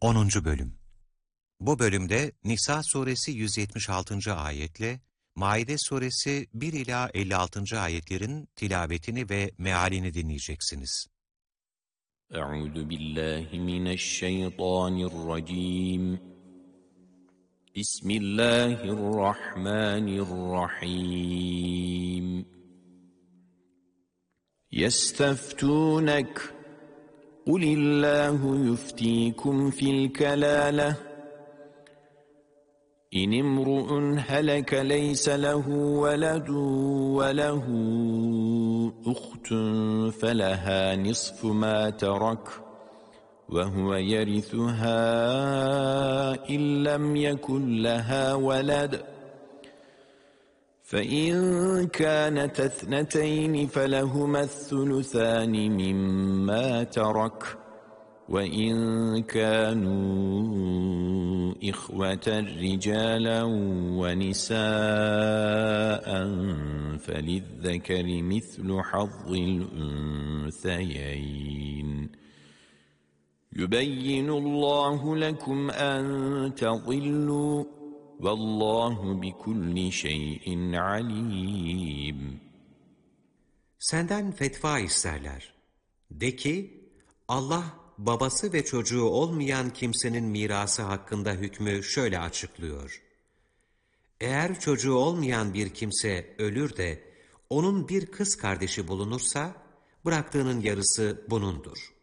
10. Bölüm. Bu bölümde Nisa suresi 176. ayetle Maide suresi 1 ila 56. ayetlerin tilavetini ve mealini dinleyeceksiniz. Euzu billahi mineşşeytanirracim. Bismillahirrahmanirrahim. Yesteftunek Kulillahu yuftikum fil kelâleh İn imru'un heleke leyse lehu veledun ve lehu uhtun feleha nisfu ma terak ve huve yerithuha in lem yekun leha veled فَإِنْ كَانَتَ اثْنَتَيْنِ فَلَهُمَا الثُّلُثَانِ مِمَّا تَرَكَ وَإِنْ كَانُوا إِخْوَةً رِجَالًا وَنِسَاءً فَلِلذَّكَرِ مِثْلُ حَظِّ الْأُنْثَيَيْنِ يُبَيِّنُ اللَّهُ لَكُمْ أَنْ تَضِلُّوا Vallahu bi kulli şeyin alim. Senden fetva isterler. De ki, Allah babası ve çocuğu olmayan kimsenin mirası hakkında hükmü şöyle açıklıyor. Eğer çocuğu olmayan bir kimse ölür de onun bir kız kardeşi bulunursa, bıraktığının yarısı bunundur.